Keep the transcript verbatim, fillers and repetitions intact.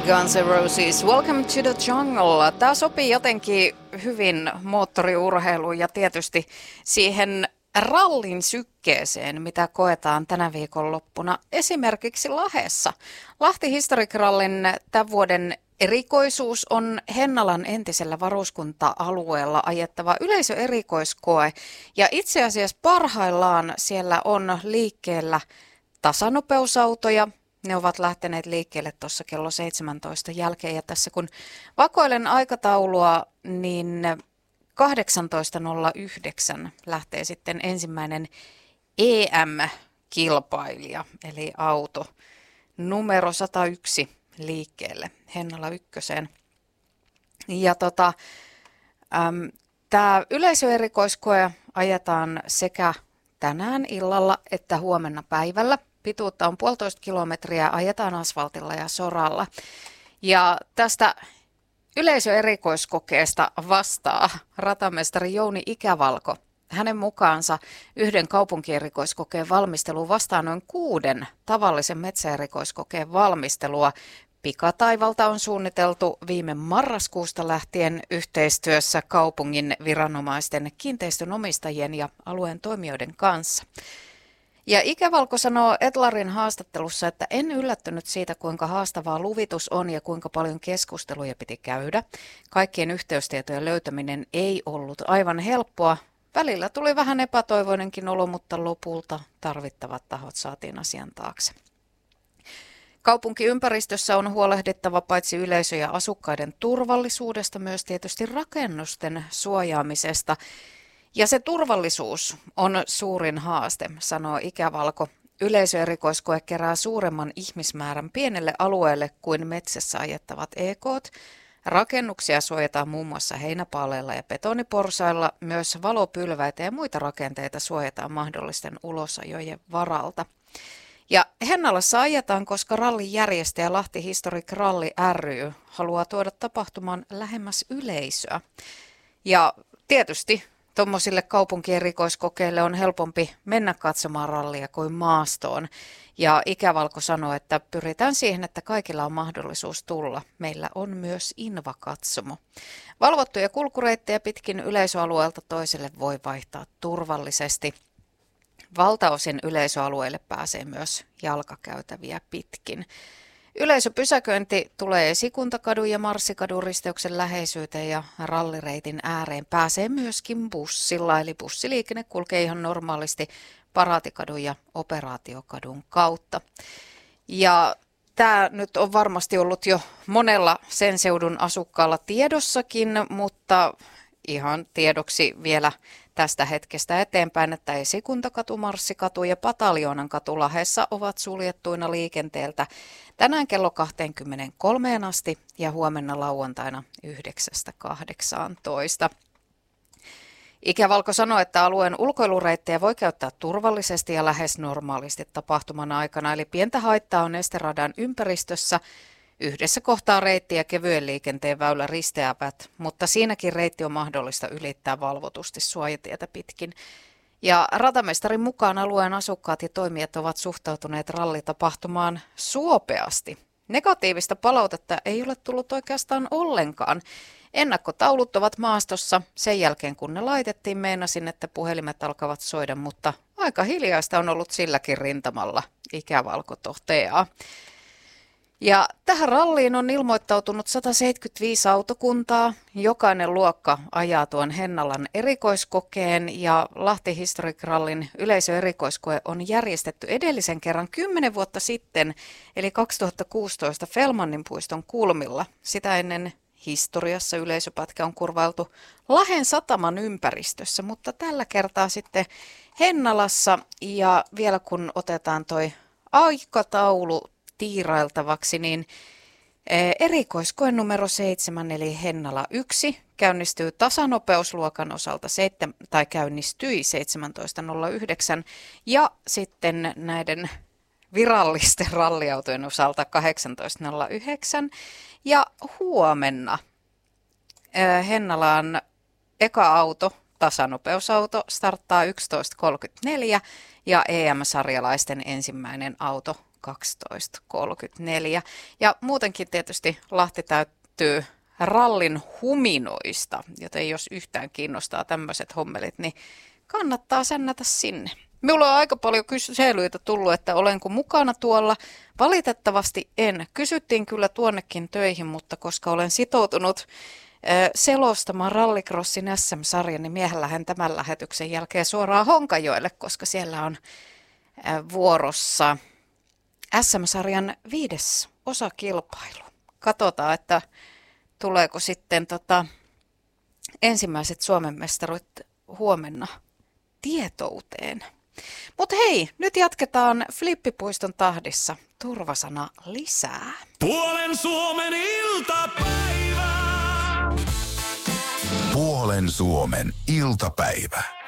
Guns N' Roses, Welcome to the Jungle. Tämä sopii jotenkin hyvin moottoriurheiluun ja tietysti siihen rallin sykkeeseen, mitä koetaan tänä viikonloppuna esimerkiksi Lahdessa. Lahti Historic Rallyn tämän vuoden erikoisuus on Hennalan entisellä varuskunta-alueella ajettava yleisöerikoiskoe. Ja itse asiassa parhaillaan siellä on liikkeellä tasanopeusautoja. Ne ovat lähteneet liikkeelle tuossa kello seitsemäntoista jälkeen ja tässä kun vakoilen aikataulua, niin kahdeksantoista nolla yhdeksän lähtee sitten ensimmäinen E M-kilpailija, eli auto numero sata yksi liikkeelle Hennala ykköseen. Ja tota, tämä yleisöerikoiskoe ajetaan sekä tänään illalla että huomenna päivällä. Pituutta on puolitoista kilometriä, ajetaan asfaltilla ja soralla. Ja tästä yleisöerikoiskokeesta vastaa ratamestari Jouni Ikävalko. Hänen mukaansa yhden kaupunkierikoiskokeen valmistelu vastaa noin kuuden tavallisen metsäerikoiskokeen valmistelua. Pikataivalta on suunniteltu viime marraskuusta lähtien yhteistyössä kaupungin viranomaisten, kiinteistönomistajien ja alueen toimijoiden kanssa. Ja Ikävalko sanoo Etlarin haastattelussa, että en yllättynyt siitä, kuinka haastavaa luvitus on ja kuinka paljon keskusteluja piti käydä. Kaikkien yhteystietojen löytäminen ei ollut aivan helppoa. Välillä tuli vähän epätoivoinenkin olo, mutta lopulta tarvittavat tahot saatiin asian taakse. Kaupunkiympäristössä on huolehdittava paitsi yleisö- ja asukkaiden turvallisuudesta, myös tietysti rakennusten suojaamisesta. Ja se turvallisuus on suurin haaste, sanoo Ikävalko. Yleisöerikoiskoe kerää suuremman ihmismäärän pienelle alueelle kuin metsässä ajettavat E K:t. Rakennuksia suojataan muun muassa heinäpaaleilla ja betoniporsailla. Myös valopylväitä ja muita rakenteita suojataan mahdollisten ulosajojen varalta. Ja Hennalassa ajetaan, koska rallin järjestäjä Lahti Historic Rally ry haluaa tuoda tapahtuman lähemmäs yleisöä. Ja tietysti tuommoisille kaupunkierikoiskokeille on helpompi mennä katsomaan rallia kuin maastoon. Ja Ikävalko sanoi, että pyritään siihen, että kaikilla on mahdollisuus tulla. Meillä on myös invakatsomo. Valvottuja kulkureittejä pitkin yleisöalueelta toiselle voi vaihtaa turvallisesti. Valtaosin yleisöalueelle pääsee myös jalkakäytäviä pitkin. Yleisöpysäköinti tulee Esikuntakadun ja Marssikadun risteyksen läheisyyteen ja rallireitin ääreen pääsee myöskin bussilla, eli bussiliikenne kulkee ihan normaalisti Paraatikadun ja Operaatiokadun kautta. Ja tämä nyt on varmasti ollut jo monella sen seudun asukkaalla tiedossakin, mutta ihan tiedoksi vielä tästä hetkestä eteenpäin, että Esikuntakatu, Marssikatu ja Pataljoonan katu Lahdessa ovat suljettuina liikenteeltä tänään kello kaksikymmentäkolme asti ja huomenna lauantaina yhdeksästä kahdeksaantoista. Ikävalko sanoi, että alueen ulkoilureittejä voi käyttää turvallisesti ja lähes normaalisti tapahtuman aikana, eli pientä haittaa on esteradan ympäristössä. Yhdessä kohtaa reitti ja kevyen liikenteen väylä risteävät, mutta siinäkin reitti on mahdollista ylittää valvotusti suojatietä pitkin. Ja ratamestarin mukaan alueen asukkaat ja toimijat ovat suhtautuneet rallitapahtumaan suopeasti. Negatiivista palautetta ei ole tullut oikeastaan ollenkaan. Ennakkotaulut ovat maastossa. Sen jälkeen kun ne laitettiin, meinasin, että puhelimet alkavat soida, mutta aika hiljaista on ollut silläkin rintamalla, Ikävalko toteaa. Ja tähän ralliin on ilmoittautunut sata seitsemänkymmentäviisi autokuntaa. Jokainen luokka ajaa tuon Hennalan erikoiskokeen ja Lahti Historic Rallyn yleisöerikoiskoe on järjestetty edellisen kerran kymmenen vuotta sitten, eli kaksituhattakuusitoista Felmannin puiston kulmilla. Sitä ennen historiassa yleisöpätkä on kurvailtu Lahden sataman ympäristössä, mutta tällä kertaa sitten Hennalassa. Ja vielä kun otetaan toi aikataulu tiirailtavaksi, niin erikoiskoe numero seitsemän eli Hennala yksi käynnistyy tasanopeusluokan osalta seitsemän, tai käynnistyi seitsemäntoista nolla yhdeksän ja sitten näiden virallisten ralliautojen osalta kahdeksantoista nolla yhdeksän ja huomenna Hennalaan eka auto, tasanopeusauto, starttaa yksitoista kolmekymmentäneljä ja E M-sarjalaisten ensimmäinen auto kaksitoista kolmekymmentäneljä. Ja muutenkin tietysti Lahti täyttyy rallin huminoista, joten jos yhtään kiinnostaa tämmöiset hommelit, niin kannattaa sännätä sinne. Minulla on aika paljon kyselyitä tullut, että olenko mukana tuolla. Valitettavasti en. Kysyttiin kyllä tuonnekin töihin, mutta koska olen sitoutunut selostamaan Rallycrossin S M-sarjan, niin miehen lähden tämän lähetyksen jälkeen suoraan Honkajoelle, koska siellä on vuorossa S M-sarjan viides osakilpailu. Katsotaan, että tuleeko sitten tota ensimmäiset Suomen mestaruit huomenna tietouteen. Mutta hei, nyt jatketaan Flippipuiston tahdissa. Turvasana lisää. Puolen Suomen iltapäivä. Puolen Suomen iltapäivä.